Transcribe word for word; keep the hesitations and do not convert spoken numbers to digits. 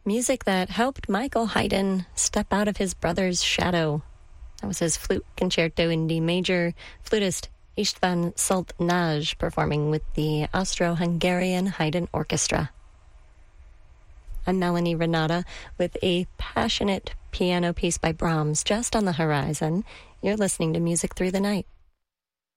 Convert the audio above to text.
Music that helped Michael Haydn step out of his brother's shadow. That was his flute concerto in D major, flutist István Szaltnázs performing with the Austro-Hungarian Haydn Orchestra. I'm Melanie Renata with a passionate piano piece by Brahms just on the horizon. You're listening to Music Through the Night.